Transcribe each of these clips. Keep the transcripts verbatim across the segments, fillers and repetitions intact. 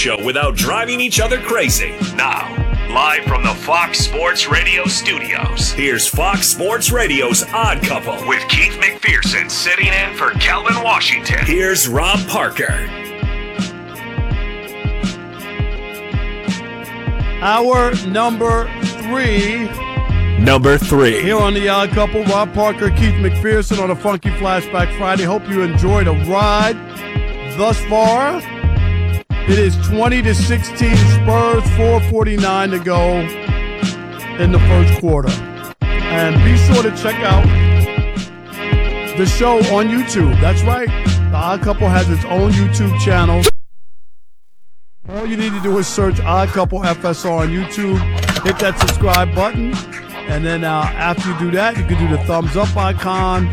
show without driving each other crazy. Now, live from the Fox Sports Radio studios, here's Fox Sports Radio's Odd Couple with Keith McPherson sitting in for Calvin Washington. Here's Rob Parker. Hour number three. Number three. Here on the Odd Couple, Rob Parker, Keith McPherson on a Funky Flashback Friday. Hope you enjoyed a ride thus far. It is twenty to sixteen Spurs, four forty-nine to go in the first quarter. And be sure to check out the show on YouTube. That's right. The Odd Couple has its own YouTube channel. All you need to do is search Odd Couple F S R on YouTube. Hit that subscribe button. And then uh, after you do that, you can do the thumbs up icon.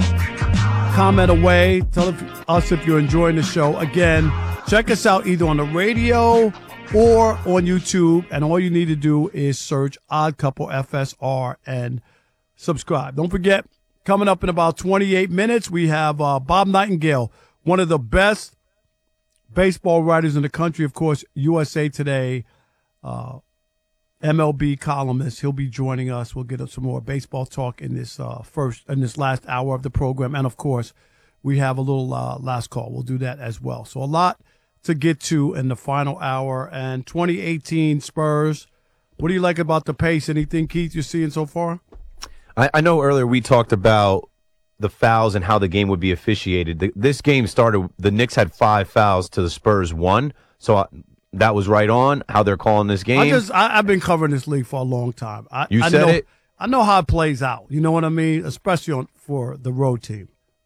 Comment away. Tell us if you're enjoying the show. Again, check us out either on the radio or on YouTube. And all you need to do is search Odd Couple F S R and subscribe. Don't forget, coming up in about twenty-eight minutes, we have uh, Bob Nightingale, one of the best baseball writers in the country, of course, U S A Today, uh, M L B columnist. He'll be joining us. We'll get some more baseball talk in this uh, first, in this last hour of the program. And of course, we have a little uh, last call. We'll do that as well. So a lot to get to in the final hour. And twenty eighteen Spurs, what do you like about the pace? Anything, Keith, you're seeing so far? I, I know earlier we talked about the fouls and how the game would be officiated. The, this game started, the Knicks had five fouls to the Spurs one, so I, that was right on how they're calling this game. I just, I, I've been covering this league for a long time. I, you I said know, it. I know how it plays out. You know what I mean? Especially on, for the road team.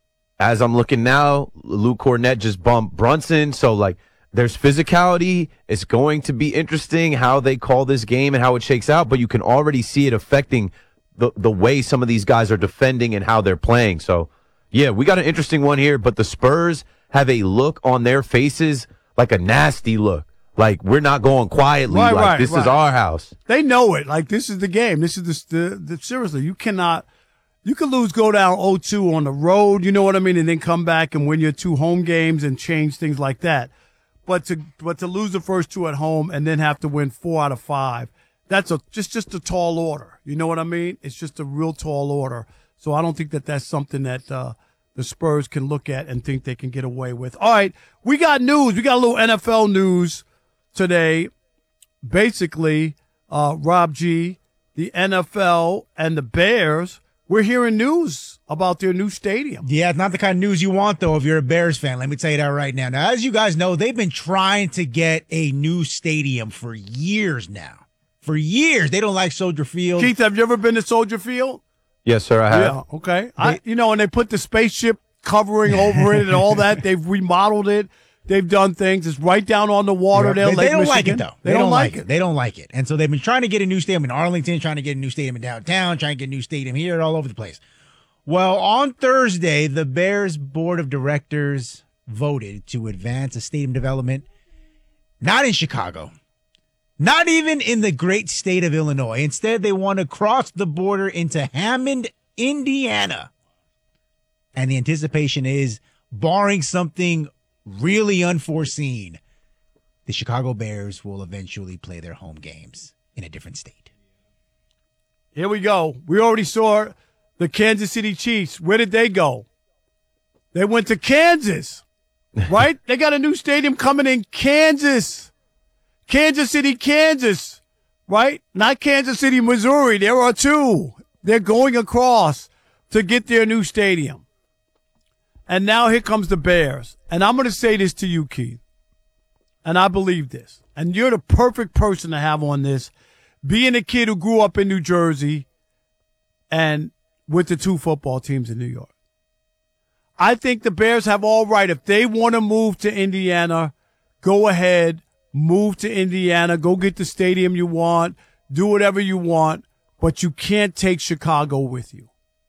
As I'm looking now, Luke Cornett just bumped Brunson, so like there's physicality. It's going to be interesting how they call this game and how it shakes out, but you can already see it affecting the the way some of these guys are defending and how they're playing. So, yeah, we got an interesting one here, but the Spurs have a look on their faces, like a nasty look. Like, we're not going quietly. Right, like, right, this right. is our house. They know it. Like, this is the game. This is the, the, the seriously, you cannot, you can lose, go down oh two on the road, you know what I mean, and then come back and win your two home games and change things like that. But to, but to lose the first two at home and then have to win four out of five, that's a just just a tall order. You know what I mean? It's just a real tall order. So I don't think that that's something that uh, the Spurs can look at and think they can get away with. All right, we got news. We got a little N F L news today. Basically, uh, Rob G, the N F L and the Bears, we're hearing news about their new stadium. Yeah, it's not the kind of news you want, though, if you're a Bears fan. Let me tell you that right now. Now, as you guys know, they've been trying to get a new stadium for years now. For years, they don't like Soldier Field. Keith, have you ever been to Soldier Field? Yes, sir, I have. Yeah, okay. They, I, you know, and they put the spaceship covering over it and all that. They've remodeled it. They've done things. It's right down on the water there, they, Lake they don't Michigan. like it, though. They, They, don't, don't like like it. it. They don't like it. And so they've been trying to get a new stadium in Arlington, trying to get a new stadium in downtown, trying to get a new stadium here, all over the place. Well, on Thursday, the Bears Board of Directors voted to advance a stadium development, not in Chicago, not even in the great state of Illinois. Instead, they want to cross the border into Hammond, Indiana. And the anticipation is, barring something really unforeseen, the Chicago Bears will eventually play their home games in a different state. Here we go. We already saw the Kansas City Chiefs. Where did they go? They went to Kansas, right? They got a new stadium coming in Kansas. Kansas City, Kansas, right? Not Kansas City, Missouri. There are two. They're going across to get their new stadium. And now here comes the Bears. And I'm going to say this to you, Keith. And I believe this. And you're the perfect person to have on this. Being a kid who grew up in New Jersey and with the two football teams in New York. I think the Bears have all right. If they want to move to Indiana, go ahead. Move to Indiana, go get the stadium you want, do whatever you want, but you can't take Chicago with you.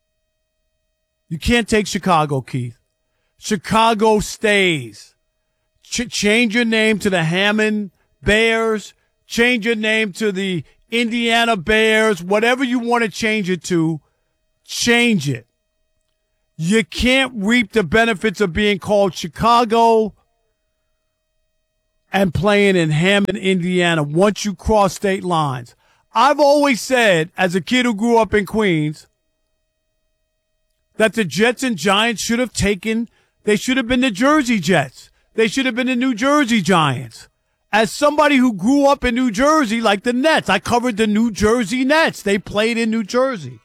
You can't take Chicago, Keith. Chicago stays. Ch- change your name to the Hammond Bears. Change your name to the Indiana Bears. Whatever you want to change it to, change it. You can't reap the benefits of being called Chicago and playing in Hammond, Indiana once you cross state lines. I've always said, as a kid who grew up in Queens, that the Jets and Giants should have taken, they should have been the Jersey Jets. They should have been the New Jersey Giants. As somebody who grew up in New Jersey, like the Nets, I covered the New Jersey Nets. They played in New Jersey.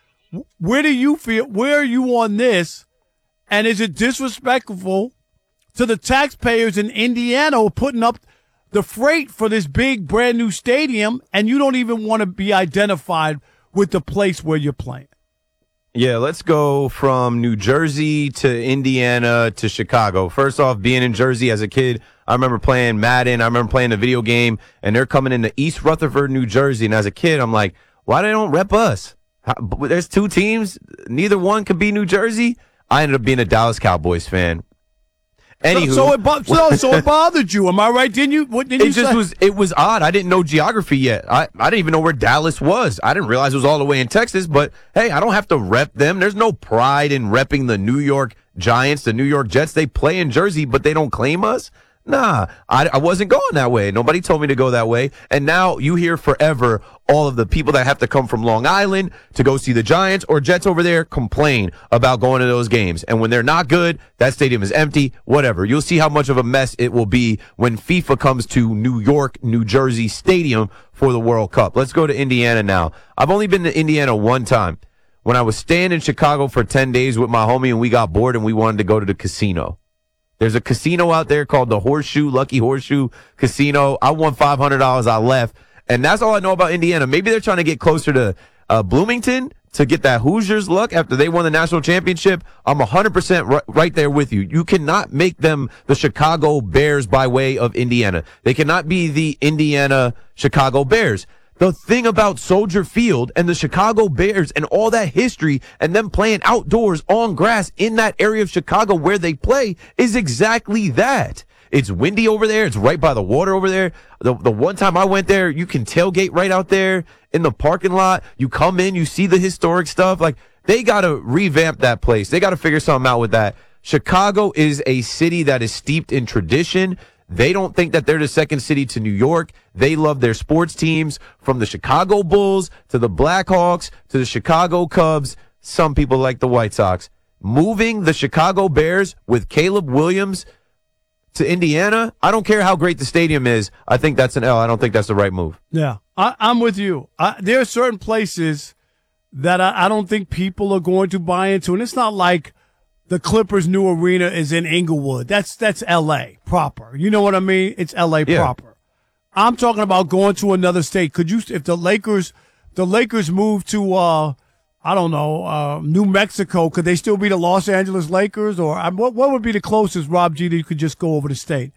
Where do you feel, where are you on this? And is it disrespectful to the taxpayers in Indiana who are putting up the freight for this big brand new stadium, and you don't even want to be identified with the place where you're playing? Yeah, let's go from New Jersey to Indiana to Chicago. First off, being in Jersey as a kid, I remember playing Madden. I remember playing a video game, and they're coming into East Rutherford, New Jersey. And as a kid, I'm like, why they don't rep us? How, there's two teams. Neither one could be New Jersey. I ended up being a Dallas Cowboys fan. Anywho, so, so, it, bo- so, so it bothered you, am I right? Didn't you? What did it you just say? was. It was odd. I didn't know geography yet. I, I didn't even know where Dallas was. I didn't realize it was all the way in Texas. But hey, I don't have to rep them. There's no pride in repping the New York Giants, the New York Jets. They play in Jersey, but they don't claim us. Nah, I, I wasn't going that way. Nobody told me to go that way. And now you hear forever all of the people that have to come from Long Island to go see the Giants or Jets over there complain about going to those games. And when they're not good, that stadium is empty, whatever. You'll see how much of a mess it will be when FIFA comes to New York, New Jersey Stadium for the World Cup. Let's go to Indiana now. I've only been to Indiana one time. When I was staying in Chicago for ten days with my homie and we got bored and we wanted to go to the casino. There's a casino out there called the Horseshoe, Lucky Horseshoe Casino. I won five hundred dollars. I left. And that's all I know about Indiana. Maybe they're trying to get closer to uh, Bloomington to get that Hoosiers look after they won the national championship. I'm one hundred percent r- right there with you. You cannot make them the Chicago Bears by way of Indiana. They cannot be the Indiana Chicago Bears. The thing about Soldier Field and the Chicago Bears and all that history and them playing outdoors on grass in that area of Chicago where they play is exactly that. It's windy over there. It's right by the water over there. The, the one time I went there, you can tailgate right out there in the parking lot. You come in, you see the historic stuff. Like, they got to revamp that place. They got to figure something out with that. Chicago is a city that is steeped in tradition. They don't think that they're the second city to New York. They love their sports teams, from the Chicago Bulls to the Blackhawks to the Chicago Cubs. Some people like the White Sox. Moving the Chicago Bears with Caleb Williams to Indiana, I don't care how great the stadium is. I think that's an L. I don't think that's the right move. Yeah, I, I'm with you. I, there are certain places that I, I don't think people are going to buy into, and it's not like the Clippers' new arena is in Inglewood. That's that's L A proper. You know what I mean? It's L A Yeah. proper. I'm talking about going to another state. Could you, if the Lakers, the Lakers move to, uh, I don't know, uh, New Mexico, could they still be the Los Angeles Lakers? Or uh, what? What would be the closest, Rob G, that you could just go over the state?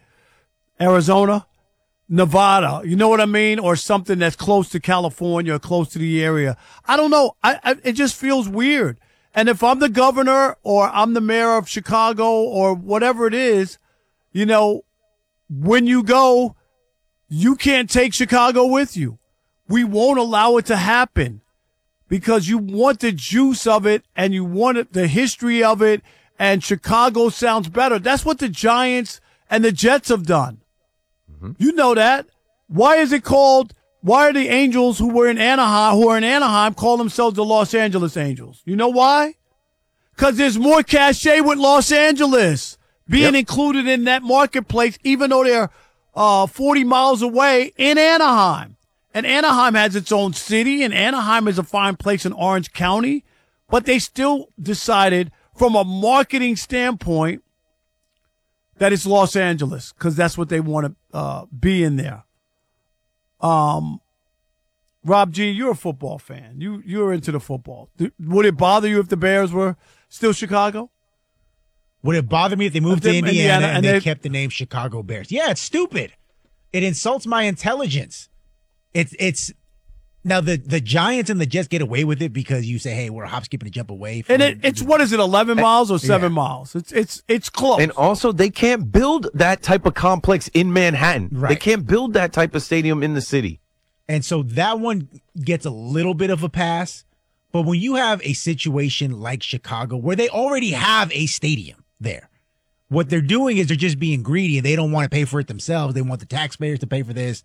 Arizona, Nevada. You know what I mean? Or something that's close to California, or close to the area. I don't know. I, I it just feels weird. And if I'm the governor or I'm the mayor of Chicago or whatever it is, you know, when you go, you can't take Chicago with you. We won't allow it to happen because you want the juice of it and you want it, the history of it, and Chicago sounds better. That's what the Giants and the Jets have done. Mm-hmm. You know that. Why is it called? Why are the Angels who were in Anaheim, who are in Anaheim, call themselves the Los Angeles Angels? You know why? Because there's more cachet with Los Angeles being yep. included in that marketplace, even though they're uh, forty miles away in Anaheim. And Anaheim has its own city, and Anaheim is a fine place in Orange County. But they still decided, from a marketing standpoint, that it's Los Angeles because that's what they want to uh, be in there. Um, Rob G, you're a football fan. You you're into the football. Would it bother you if the Bears were still Chicago? Would it bother me if they moved to Indiana, Indiana and, and they, they kept the name Chicago Bears? Yeah, it's stupid. It insults my intelligence. It's it's now the the Giants and the Jets get away with it because you say, hey, we're a hop, skip, and a jump away. From and it, it's what is it, eleven miles or seven yeah. miles? It's it's it's close. And also, they can't build that type of complex in Manhattan. Right. They can't build that type of stadium in the city. And so that one gets a little bit of a pass. But when you have a situation like Chicago, where they already have a stadium there, What they're doing is they're just being greedy and they don't want to pay for it themselves. They want the taxpayers to pay for this.